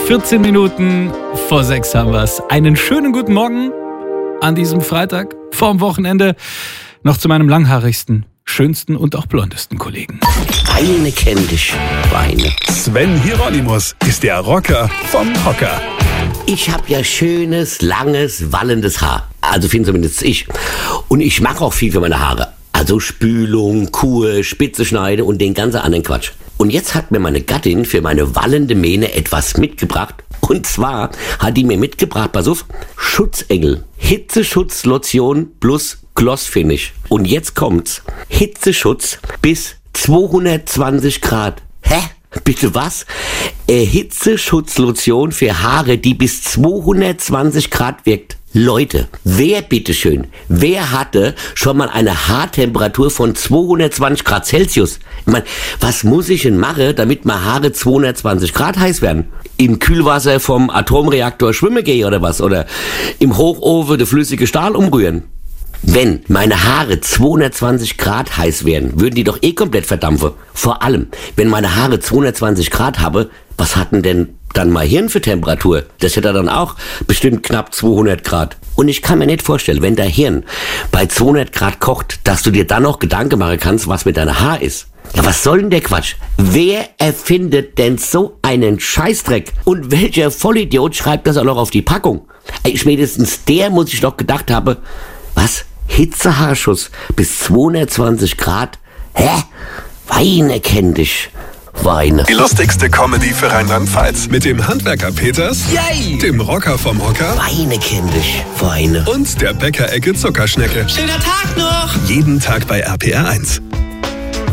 14 Minuten vor 6 haben wir es. Einen schönen guten Morgen an diesem Freitag vorm Wochenende. Noch zu meinem langhaarigsten, schönsten und auch blondesten Kollegen. Weine kenn dich, Weine. Sven Hieronymus ist der Rocker vom Hocker. Ich habe ja schönes, langes, wallendes Haar. Also finde zumindest ich. Und ich mache auch viel für meine Haare. Also Spülung, Kur, Spitze schneide und den ganzen anderen Quatsch. Und jetzt hat mir meine Gattin für meine wallende Mähne etwas mitgebracht. Und zwar hat die mir mitgebracht, pass auf, Schutzengel. Hitzeschutzlotion plus Glossfinish. Und jetzt kommt's. Hitzeschutz bis 220 Grad. Hä? Bitte was? Hitzeschutzlotion für Haare, die bis 220 Grad wirkt. Leute, wer hatte schon mal eine Haartemperatur von 220 Grad Celsius? Ich meine, was muss ich denn machen, damit meine Haare 220 Grad heiß werden? Im Kühlwasser vom Atomreaktor schwimmen gehen oder was? Oder im Hochofen der flüssige Stahl umrühren? Wenn meine Haare 220 Grad heiß wären, würden die doch komplett verdampfen. Vor allem, wenn meine Haare 220 Grad habe, was hatten denn dann mein Hirn für Temperatur? Das hätte dann auch bestimmt knapp 200 Grad. Und ich kann mir nicht vorstellen, wenn dein Hirn bei 200 Grad kocht, dass du dir dann noch Gedanken machen kannst, was mit deinem Haar ist. Ja, was soll denn der Quatsch? Wer erfindet denn so einen Scheißdreck? Und welcher Vollidiot schreibt das auch noch auf die Packung? Spätestens der muss ich doch gedacht haben, was? Hitzehaarschuss bis 220 Grad? Hä? Weine kenn dich. Weine. Die lustigste Comedy für Rheinland-Pfalz. Mit dem Handwerker Peters, Yay! dem Rocker vom Hocker Weine kenn dich. Weine. und der Bäckerecke Zuckerschnecke. Schöner Tag noch! Jeden Tag bei RPR 1.